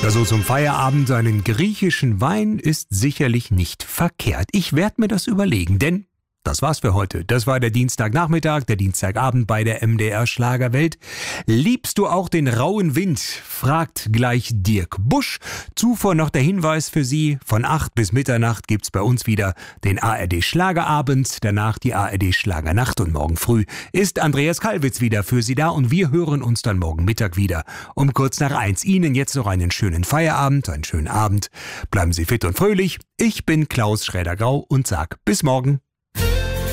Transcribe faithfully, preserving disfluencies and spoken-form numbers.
Ja, so zum Feierabend einen griechischen Wein ist sicherlich nicht verkehrt. Ich werde mir das überlegen, denn das war's für heute. Das war der Dienstagnachmittag, der Dienstagabend bei der M D R Schlagerwelt. Liebst du auch den rauen Wind? Fragt gleich Dirk Busch. Zuvor noch der Hinweis für Sie. Von acht bis Mitternacht gibt's bei uns wieder den A R D Schlagerabend, danach die A R D Schlagernacht und morgen früh ist Andreas Kalwitz wieder für Sie da und wir hören uns dann morgen Mittag wieder um kurz nach eins. Ihnen jetzt noch einen schönen Feierabend, einen schönen Abend. Bleiben Sie fit und fröhlich. Ich bin Klaus Schräder-Grau und sag bis morgen.